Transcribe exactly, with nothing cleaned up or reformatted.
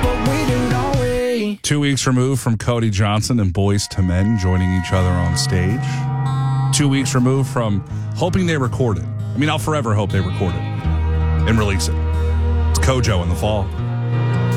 but we do, don't we? Two weeks removed from Cody Johnson and Boyz two Men joining each other on stage. Two weeks removed from hoping they record it. I mean, I'll forever hope they record it and release it. It's Kojo in the fall.